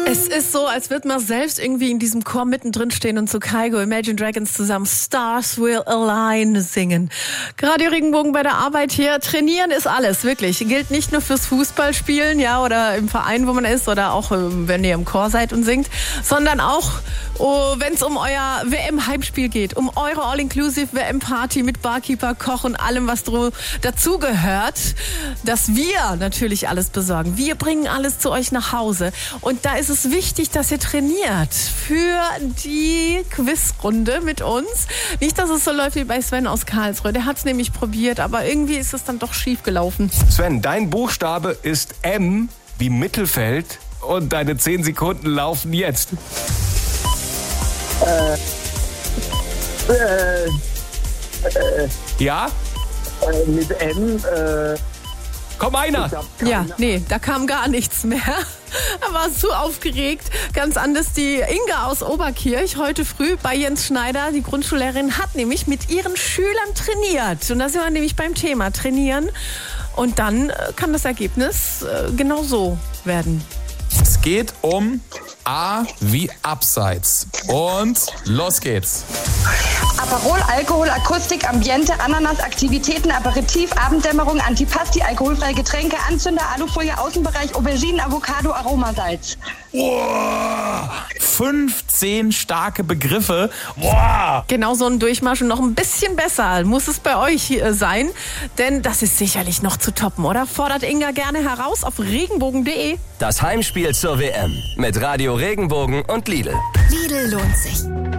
Es ist so, als würde man selbst irgendwie in diesem Chor mittendrin stehen und zu Kygo, Imagine Dragons zusammen Stars Will Align singen. Radio Regenbogen bei der Arbeit hier. Trainieren ist alles, wirklich. Gilt nicht nur fürs Fußballspielen, ja, oder im Verein, wo man ist, oder auch, wenn ihr im Chor seid und singt, sondern auch, wenn es um euer WM-Heimspiel geht, um eure All-Inclusive WM-Party mit Barkeeper, Koch und allem, was dazugehört, dass wir natürlich alles besorgen. Wir bringen alles zu euch nach Hause. Und da ist es wichtig, dass ihr trainiert für die Quizrunde mit uns. Nicht, dass es so läuft wie bei Sven aus Karlsruhe. Der hat es nämlich probiert, aber irgendwie ist es dann doch schief gelaufen. Sven, dein Buchstabe ist M wie Mittelfeld und deine 10 Sekunden laufen jetzt. Ja? Mit M, Komm, einer! Ja, nee, da kam gar nichts mehr. Er war so aufgeregt. Ganz anders die Inga aus Oberkirch heute früh bei Jens Schneider. Die Grundschullehrerin hat nämlich mit ihren Schülern trainiert. Und da sind wir nämlich beim Thema Trainieren. Und dann kann das Ergebnis genau so werden. Es geht um A wie Abseits. Und los geht's. Aperol, Alkohol, Akustik, Ambiente, Ananas, Aktivitäten, Aperitif, Abenddämmerung, Antipasti, alkoholfreie Getränke, Anzünder, Alufolie, Außenbereich, Auberginen, Avocado, Aromasalz. Boah, 15 starke Begriffe. Boah. Genau so ein Durchmarsch und noch ein bisschen besser muss es bei euch sein. Denn das ist sicherlich noch zu toppen, oder? Fordert Inga gerne heraus auf regenbogen.de. Das Heimspiel zur WM mit Radio Regenbogen und Lidl. Lidl lohnt sich.